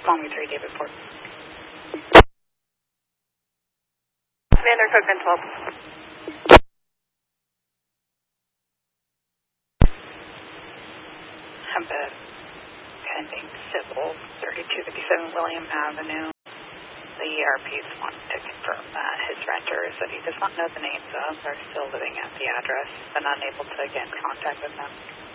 Mommy 3, Davidport. Commander Cookman 12. Hemped, pending civil, 3257 William Avenue. The ERPs want to confirm that his renters that he does not know the names of are still living at the address and unable to get in contact with them.